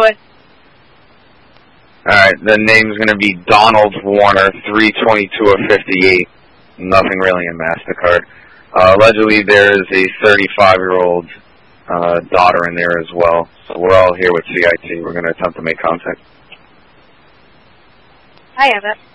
Go ahead. Alright, the name's going to be Donald Warner, 322 of 58. Nothing really in MasterCard. Allegedly, there's a 35-year-old daughter in there as well. So we're all here with CIT. We're going to attempt to make contact. I have it.